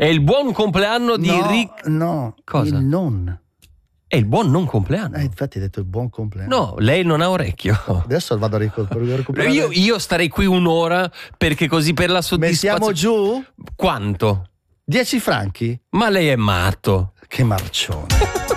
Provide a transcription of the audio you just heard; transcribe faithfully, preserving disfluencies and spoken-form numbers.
È il buon compleanno di no, Rick. No, Cosa? il non. È il buon non compleanno. Eh, infatti hai detto il buon compleanno. No, lei non ha orecchio. Adesso vado a ricol- recuperare. Io, io starei qui un'ora perché così per la soddisfazione. Mettiamo giù Quanto? dieci franchi. Ma lei è matto. Che marcione.